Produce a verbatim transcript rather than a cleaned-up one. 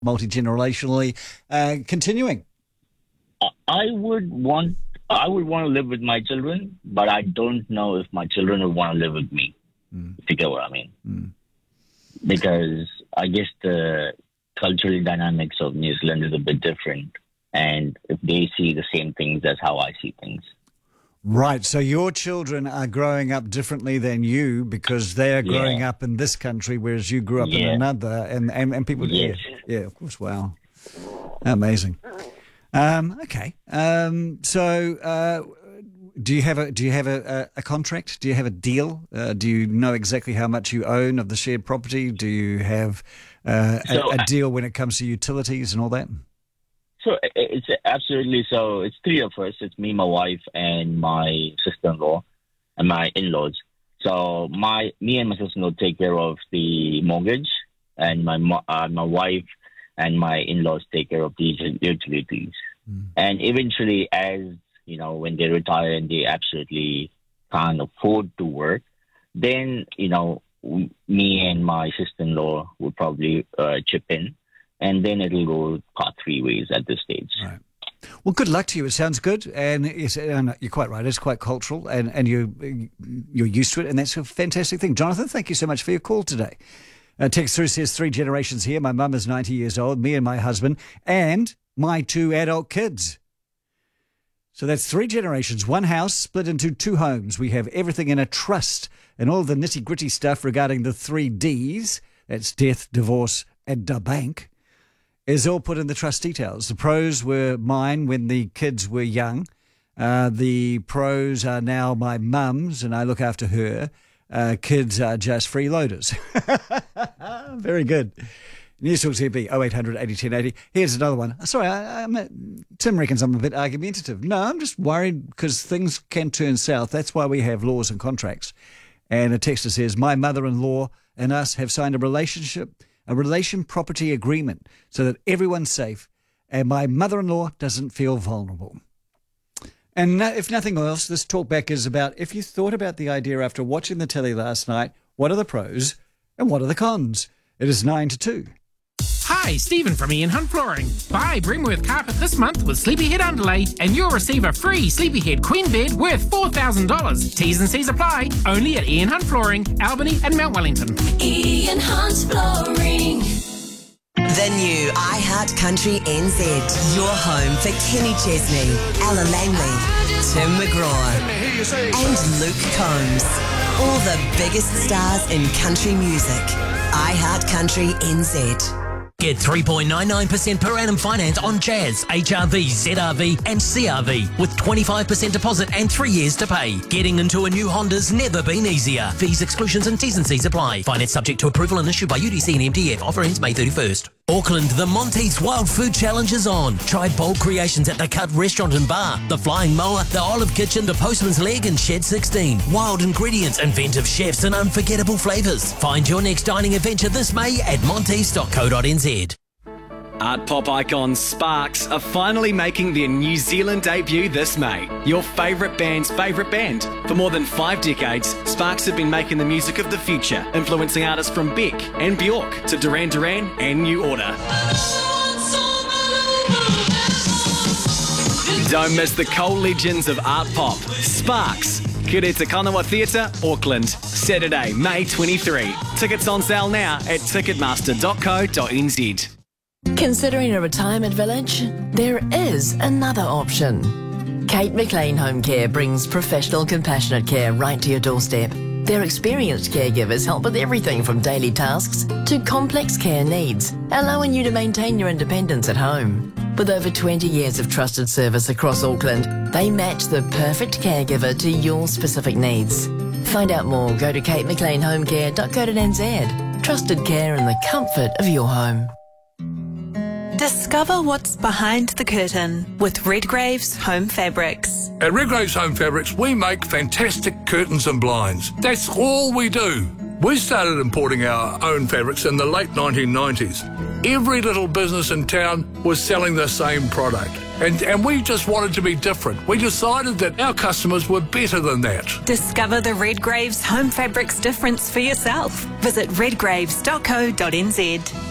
multi-generationally uh, continuing? I would want I would want to live with my children, but I don't know if my children would want to live with me, mm. if you get what I mean. Mm. Because I guess the cultural dynamics of New Zealand is a bit different, and if they see the same things, that's how I see things. Right, so your children are growing up differently than you because they are growing yeah. up in this country, whereas you grew up yeah. in another, and, and, and people... Yes. Yeah, yeah, of course, wow. Amazing. Um, okay, um, so uh, do you have a do you have a, a, a contract? Do you have a deal? Uh, do you know exactly how much you own of the shared property? Do you have uh, so, a, a deal when it comes to utilities and all that? So it's absolutely so. It's three of us. It's me, my wife, and my sister-in-law, and my in-laws. So my me and my sister-in-law take care of the mortgage, and my uh, my wife and my in-laws take care of these utilities. Mm. And eventually, as you know, when they retire and they absolutely can't afford to work, then, you know, me and my sister-in-law will probably uh, chip in, and then it'll go part three ways at this stage. Right. Well, good luck to you. It sounds good, and, it's, and you're quite right. It's quite cultural, and, and you, you're used to it, and that's a fantastic thing. Jonathan, thank you so much for your call today. Uh, text through says, three generations here. My mum is ninety years old, me and my husband, and my two adult kids. So that's three generations, one house split into two homes. We have everything in a trust, and all the nitty-gritty stuff regarding the three Ds, that's death, divorce, and da bank, is all put in the trust details. The pros were mine when the kids were young. Uh, the pros are now my mum's, and I look after her. Uh, kids are just freeloaders. Very good. News Talk T V, oh eight hundred eighty ten eighty. Here's another one. Sorry, I, I'm a, Tim reckons I'm a bit argumentative. No, I'm just worried because things can turn south. That's why we have laws and contracts. And a texter says, my mother-in-law and us have signed a relationship, a relation property agreement so that everyone's safe and my mother-in-law doesn't feel vulnerable. And if nothing else, this talkback is about if you thought about the idea after watching the telly last night, what are the pros and what are the cons? It is nine to two. Hi, Stephen from Ian Hunt Flooring. Buy Bremworth carpet this month with Sleepyhead underlay and you'll receive a free Sleepyhead queen bed worth four thousand dollars. T's and C's apply. Only at Ian Hunt Flooring, Albany and Mount Wellington. Ian Hunt Flooring. The new iHeart Country N Z. Your home for Kenny Chesney, Ella Langley, Tim McGraw, and Luke Combs. All the biggest stars in country music. iHeart Country N Z. Get three point nine nine percent per annum finance on Jazz, H R V, Z R V and C R V with twenty-five percent deposit and three years to pay. Getting into a new Honda's never been easier. Fees, exclusions and T's and C's apply. Finance subject to approval and issued by U D C and M D F. Offer ends May thirty-first. Auckland, the Monteith's Wild Food Challenge is on. Try bold creations at the Cut Restaurant and Bar, the Flying Mower, the Olive Kitchen, the Postman's Leg and Shed sixteen. Wild ingredients, inventive chefs and unforgettable flavours. Find your next dining adventure this May at monteiths dot co dot n z. Art pop icons Sparks are finally making their New Zealand debut this May. Your favourite band's favourite band. For more than five decades, Sparks have been making the music of the future, influencing artists from Beck and Bjork to Duran Duran and New Order. Don't miss the coal legends of art pop. Sparks. Kireta Kanawa Theatre, Auckland. Saturday, May twenty-third. Tickets on sale now at ticketmaster dot co dot n z. Considering a retirement village? There is another option. Kate McLean Home Care brings professional, compassionate care right to your doorstep. Their experienced caregivers help with everything from daily tasks to complex care needs, allowing you to maintain your independence at home. With over twenty years of trusted service across Auckland, they match the perfect caregiver to your specific needs. Find out more, go to kate mclean home care dot co dot n z. Trusted care in the comfort of your home. Discover what's behind the curtain with Redgrave's Home Fabrics. At Redgrave's Home Fabrics, we make fantastic curtains and blinds. That's all we do. We started importing our own fabrics in the late nineteen nineties. Every little business in town was selling the same product. And, and we just wanted to be different. We decided that our customers were better than that. Discover the Redgrave's Home Fabrics difference for yourself. Visit redgraves dot co dot n z.